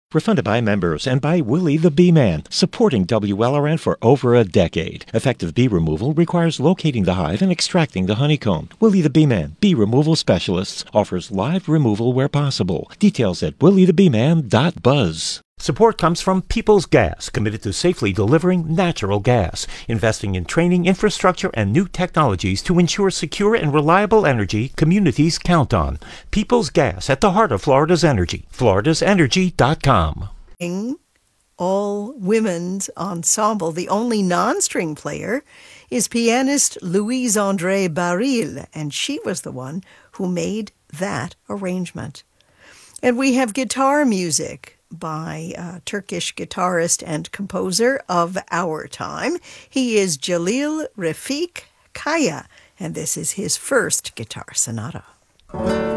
We're funded by members and by Willie the Bee Man, supporting WLRN for over a decade. Effective bee removal requires locating the hive and extracting the honeycomb. Willie the Bee Man, bee removal specialists, offers live removal where possible. Details at williethebeeman.buzz. Support comes from Peoples Gas, committed to safely delivering natural gas, investing in training, infrastructure, and new technologies to ensure secure and reliable energy communities count on. Peoples Gas, at the heart of Florida's energy. FloridaSenergy.com. All women's ensemble. The only non-string player is pianist Louise André Baril, and she was the one who made that arrangement. And we have guitar music by a Turkish guitarist and composer of our time. He is Jalil Refik Kaya, and this is his first guitar sonata.